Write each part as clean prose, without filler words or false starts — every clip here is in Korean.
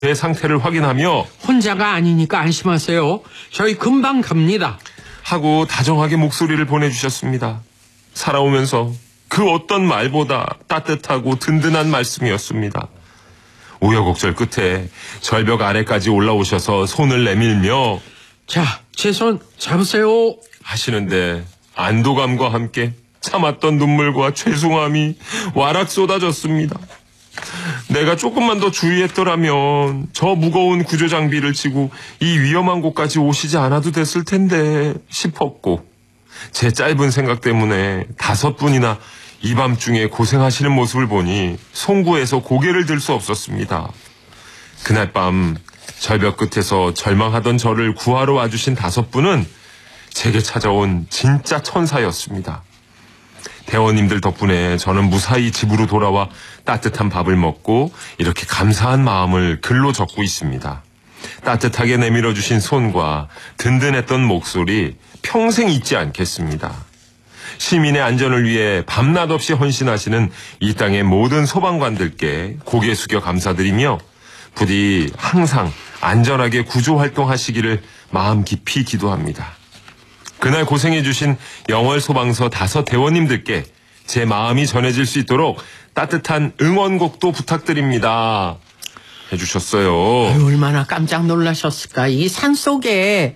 제 상태를 확인하며 혼자가 아니니까 안심하세요. 저희 금방 갑니다. 하고 다정하게 목소리를 보내주셨습니다. 살아오면서 그 어떤 말보다 따뜻하고 든든한 말씀이었습니다. 우여곡절 끝에 절벽 아래까지 올라오셔서 손을 내밀며 자, 제 손 잡으세요. 하시는데 안도감과 함께 참았던 눈물과 죄송함이 와락 쏟아졌습니다. 내가 조금만 더 주의했더라면 저 무거운 구조 장비를 지고 이 위험한 곳까지 오시지 않아도 됐을 텐데 싶었고, 제 짧은 생각 때문에 5분이나 이 밤중에 고생하시는 모습을 보니 송구해서 고개를 들 수 없었습니다. 그날 밤 절벽 끝에서 절망하던 저를 구하러 와주신 5분은 제게 찾아온 진짜 천사였습니다. 대원님들 덕분에 저는 무사히 집으로 돌아와 따뜻한 밥을 먹고 이렇게 감사한 마음을 글로 적고 있습니다. 따뜻하게 내밀어주신 손과 든든했던 목소리 평생 잊지 않겠습니다. 시민의 안전을 위해 밤낮 없이 헌신하시는 이 땅의 모든 소방관들께 고개 숙여 감사드리며 부디 항상 안전하게 구조활동하시기를 마음 깊이 기도합니다. 그날 고생해주신 영월소방서 5 대원님들께 제 마음이 전해질 수 있도록 따뜻한 응원곡도 부탁드립니다. 해주셨어요. 아유, 얼마나 깜짝 놀라셨을까. 이 산속에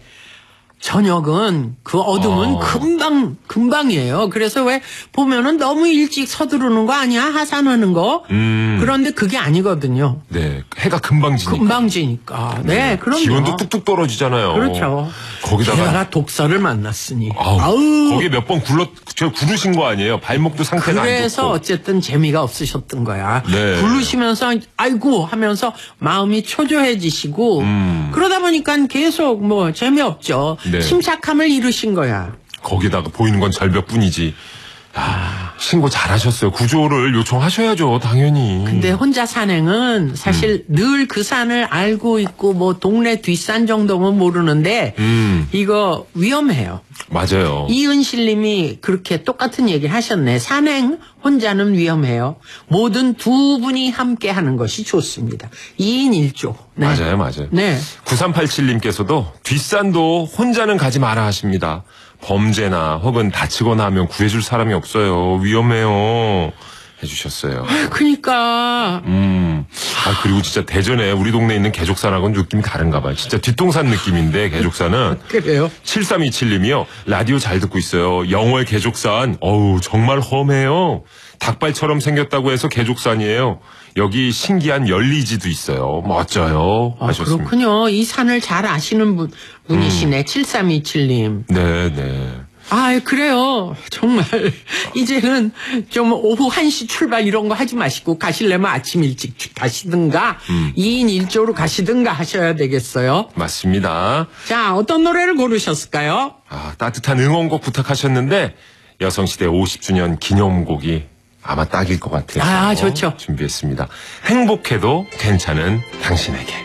저녁은 그 어둠은 금방이에요. 그래서 왜 보면은 너무 일찍 서두르는 거 아니야? 하산하는 거. 그런데 그게 아니거든요. 네, 해가 금방 지니까. 금방 지니까. 네, 그럼요. 기온도 뚝뚝 떨어지잖아요. 그렇죠. 거기다가 독서를 만났으니. 거기에 몇 번 구르신 거 아니에요? 발목도 상태가 안 좋고. 그래서 어쨌든 재미가 없으셨던 거야. 네. 부르시면서 아이고 하면서 마음이 초조해지시고 그러다 보니까 계속 뭐 재미없죠. 네. 침착함을 잃으신 거야. 거기다가 보이는 건 절벽뿐이지. 신고 잘하셨어요. 구조를 요청하셔야죠, 당연히. 근데 혼자 산행은 사실 늘 그 산을 알고 있고 뭐 동네 뒷산 정도면 모르는데 이거 위험해요. 맞아요. 이은실님이 그렇게 똑같은 얘기를 하셨네. 산행 혼자는 위험해요. 뭐든 2분이 함께 하는 것이 좋습니다. 2인 1조. 네. 맞아요. 네. 9387님께서도 뒷산도 혼자는 가지 마라 하십니다. 범죄나 혹은 다치거나 하면 구해줄 사람이 없어요. 위험해요. 해주셨어요. 그러니까. 그리고 진짜 대전에 우리 동네에 있는 개족산하고는 느낌이 다른가 봐요. 진짜 뒷동산 느낌인데 개족산은. 그래요? 7327님이요. 라디오 잘 듣고 있어요. 영월 개족산. 어우 정말 험해요. 닭발처럼 생겼다고 해서 개족산이에요. 여기 신기한 열리지도 있어요. 멋져요. 하셨습니다. 그렇군요. 이 산을 잘 아시는 분이시네. 7327님. 네. 그래요. 정말 이제는 좀 오후 1시 출발 이런 거 하지 마시고 가시려면 아침 일찍 가시든가 2인 1조로 가시든가 하셔야 되겠어요. 맞습니다. 자, 어떤 노래를 고르셨을까요? 따뜻한 응원곡 부탁하셨는데 여성시대 50주년 기념곡이 아마 딱일 것 같아요. 좋죠. 준비했습니다. 행복해도 괜찮은 당신에게.